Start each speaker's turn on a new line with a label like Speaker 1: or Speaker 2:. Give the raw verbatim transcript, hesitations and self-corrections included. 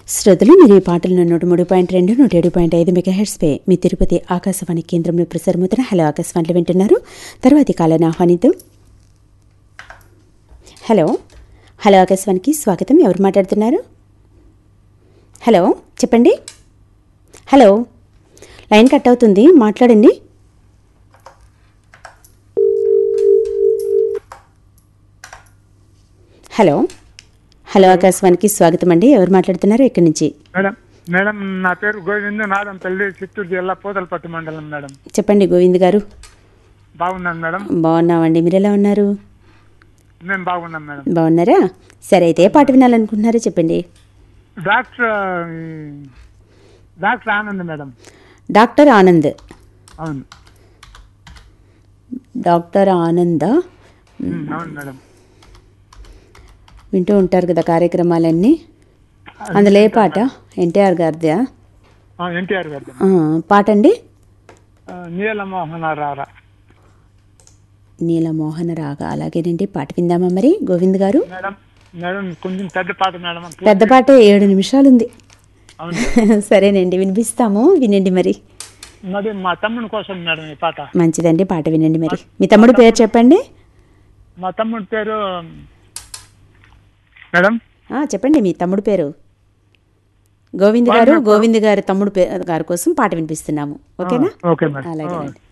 Speaker 1: శ్రోతలు మీరు ఈ పాటలను నూట మూడు పాయింట్ రెండు నూట ఏడు పాయింట్ ఐదు మెగాహెర్ట్స్పై మీ తిరుపతి ఆకాశవాణి కేంద్రంలో ప్రసారమవుతున్న హలో ఆకాశవాణిలో వింటున్నారు. తర్వాతి కాలాన్ని ఆహ్వానిద్దాం. హలో హలో ఆకాశవాణికి స్వాగతం. ఎవరు మాట్లాడుతున్నారు? హలో చెప్పండి. హలో, లైన్ కట్ అవుతుంది, మాట్లాడండి. హలో హలో ఆకాశవాణికి స్వాగతం అండి. ఎవరు మాట్లాడుతున్నారు? ఎక్కడి నుంచి?
Speaker 2: మేడం మేడం నా పేరు గోవింద్, నాదంపల్లి, చిత్తూరు జిల్లా పూతలపట్టు మండలం. మేడం
Speaker 1: చెప్పండి గోవింద్ గారు.
Speaker 2: బాగున్నాను మేడం.
Speaker 1: బాగున్నామండి, మీరు ఎలా ఉన్నారు?
Speaker 2: మేము బాగున్నాం మేడం.
Speaker 1: బాగున్నారా? సరే, అయితే ఏ పాట వినాలనుకుంటున్నారో చెప్పండి.
Speaker 2: Doctor doctor Anand madam.
Speaker 1: Doctor Anand.
Speaker 2: అవును
Speaker 1: డాక్టర్ ఆనంద్
Speaker 2: అవును మేడం.
Speaker 1: వింటూ ఉంటారు కదా కార్యక్రమాలన్నీ. అందులో ఏ పాట? ఎన్టీఆర్ గారిదా?
Speaker 2: ఎన్టీఆర్ గారి
Speaker 1: పాట అండి.
Speaker 2: నీలమోహన రారా.
Speaker 1: నీలమోహన రాగా. అలాగేనండి, పాట విందామా మరి గోవింద్ గారు?
Speaker 2: మేడం మేడం కొంచెం పెద్ద పాట మేడం.
Speaker 1: పెద్ద పాట, ఏడు నిమిషాలు ఉంది. సరేనండి, వినిపిస్తాము, వినండి మరి.
Speaker 2: మరి మా తమ్ముడి కోసం మేడం ఈ పాట.
Speaker 1: మంచిదండి, పాట వినండి మరి. మీ తమ్ముడు పేరు చెప్పండి.
Speaker 2: మా తమ్ముడి పేరు మేడం
Speaker 1: చెప్పండి. మీ తమ్ముడు పేరు? గోవింద్ గారు. గోవింద్ గారు తమ్ముడు గారి కోసం పాట వినిపిస్తున్నాము. ఓకేనా?
Speaker 2: Okay madam.
Speaker 1: అలాగేనండి.